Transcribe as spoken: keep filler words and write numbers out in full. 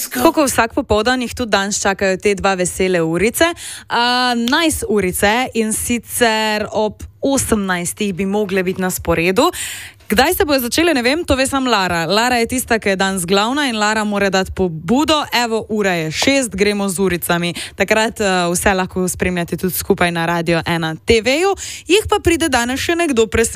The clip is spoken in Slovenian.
Kako vsak popoldan jih tudi danes čakajo te dva vesele urice, uh, najs urice in sicer ob osemnajstih bi mogle biti na sporedu. Kdaj se bojo začele, ne vem, to ve sam Lara. Lara je tista, ki je danes glavna in Lara mora dati pobudo. Evo, ura je šest, gremo z uricami. Takrat uh, vse lahko spremljate tudi skupaj na Radio ena te veju. Jih pa pride danes še nekdo presenečen.